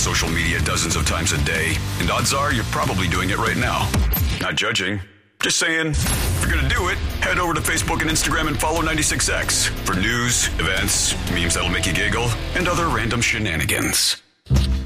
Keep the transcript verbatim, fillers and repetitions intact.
social media dozens of times a day, and odds are you're probably doing it right now. Not judging. Just saying, if you're going to do it, head over to Facebook and Instagram and follow ninety-six X for news, events, memes that'll make you giggle, and other random shenanigans.